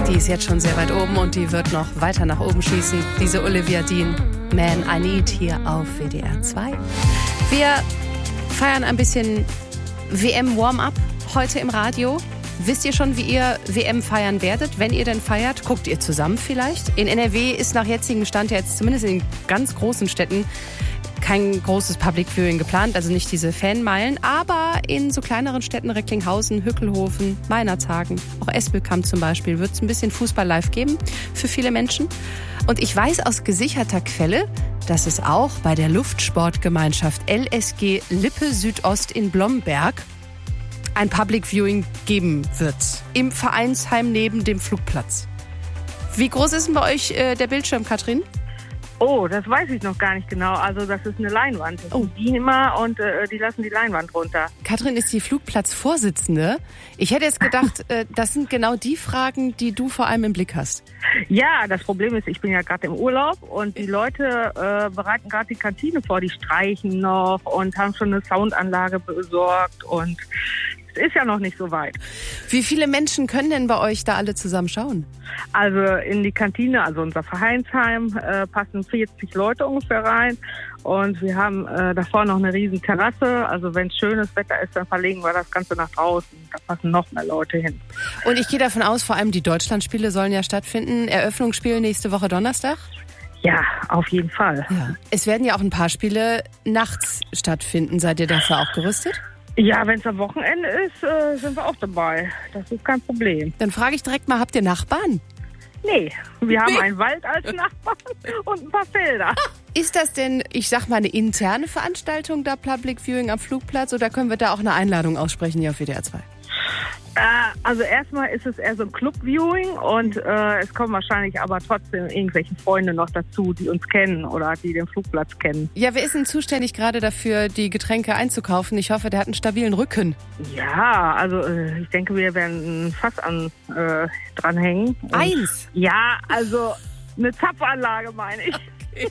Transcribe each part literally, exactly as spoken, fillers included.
Die ist jetzt schon sehr weit oben und die wird noch weiter nach oben schießen. Diese Olivia Dean, Man I Need, hier auf W D R zwei. Wir feiern ein bisschen W M-Warm-Up heute im Radio. Wisst ihr schon, wie ihr W M feiern werdet? Wenn ihr denn feiert, guckt ihr zusammen vielleicht? In N R W ist nach jetzigem Stand ja jetzt zumindest in den ganz großen Städten kein großes Public Viewing geplant, also nicht diese Fanmeilen, aber in so kleineren Städten, Recklinghausen, Hückelhofen, Meinerzhagen, auch Espelkamp zum Beispiel, wird es ein bisschen Fußball live geben für viele Menschen. Und ich weiß aus gesicherter Quelle, dass es auch bei der Luftsportgemeinschaft L S G Lippe Südost in Blomberg ein Public Viewing geben wird. Im Vereinsheim neben dem Flugplatz. Wie groß ist denn bei euch äh, der Bildschirm, Katrin? Oh, das weiß ich noch gar nicht genau. Also das ist eine Leinwand. Das Oh. die immer und äh, die lassen die Leinwand runter. Katrin ist die Flugplatzvorsitzende. Ich hätte jetzt gedacht, äh, das sind genau die Fragen, die du vor allem im Blick hast. Ja, das Problem ist, ich bin ja gerade im Urlaub und die Leute äh, bereiten gerade die Kantine vor. Die streichen noch und haben schon eine Soundanlage besorgt und es ist ja noch nicht so weit. Wie viele Menschen können denn bei euch da alle zusammen schauen? Also in die Kantine, also unser Vereinsheim, äh, passen vierzig Leute ungefähr rein. Und wir haben äh, davor noch eine riesen Terrasse. Also wenn schönes Wetter ist, dann verlegen wir das Ganze nach draußen. Da passen noch mehr Leute hin. Und ich gehe davon aus, vor allem die Deutschlandspiele sollen ja stattfinden. Eröffnungsspiel nächste Woche Donnerstag? Ja, auf jeden Fall. Ja. Es werden ja auch ein paar Spiele nachts stattfinden. Seid ihr dafür auch gerüstet? Ja, wenn es am Wochenende ist, äh, sind wir auch dabei. Das ist kein Problem. Dann frage ich direkt mal, habt ihr Nachbarn? Nee, wir haben Nee. einen Wald als Nachbarn und ein paar Felder. Ist das denn, ich sag mal, eine interne Veranstaltung, da Public Viewing am Flugplatz, oder können wir da auch eine Einladung aussprechen hier auf W D R zwei? Äh, also erstmal ist es eher so ein Club-Viewing und äh, es kommen wahrscheinlich aber trotzdem irgendwelche Freunde noch dazu, die uns kennen oder die den Flugplatz kennen. Ja, wer ist denn zuständig gerade dafür, die Getränke einzukaufen? Ich hoffe, der hat einen stabilen Rücken. Ja, also äh, ich denke, wir werden ein Fass an äh, dranhängen. Und Eins? ja, also eine Zapfanlage meine ich.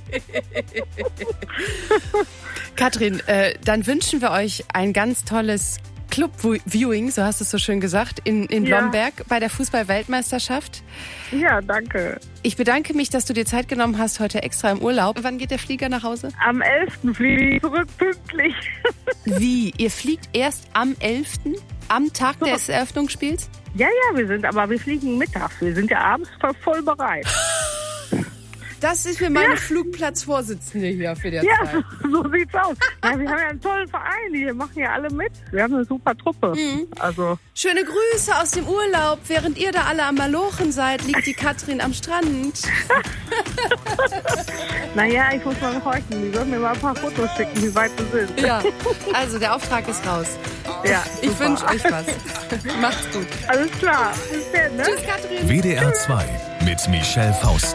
Katrin, äh, dann wünschen wir euch ein ganz tolles Club-Viewing, so hast du es so schön gesagt, in, in Ja. Blomberg bei der Fußball-Weltmeisterschaft. Ja, danke. Ich bedanke mich, dass du dir Zeit genommen hast, heute extra im Urlaub. Wann geht der Flieger nach Hause? Am elften fliege ich zurück pünktlich. Wie? Ihr fliegt erst am elften? Am Tag des Eröffnungsspiels? Ja, ja, wir sind, aber wir fliegen mittags. Wir sind ja abends voll bereit. Das ist für meine Ja. Flugplatzvorsitzende hier für die Ja, Zeit. so, so sieht's aus. Ja, wir haben ja einen tollen Verein, die machen ja alle mit. Wir haben eine super Truppe. Mhm. Also, Schöne Grüße aus dem Urlaub. Während ihr da alle am Malochen seid, liegt die Katrin am Strand. naja, ich muss mal horchen. Die sollen mir mal ein paar Fotos schicken, wie weit wir sind. Ja, also der Auftrag ist raus. Ja, Ich super. wünsche euch was. Macht's gut. Alles klar. Bis dann, ne? Tschüss, Katrin. W D R zwei mit Michelle Faust.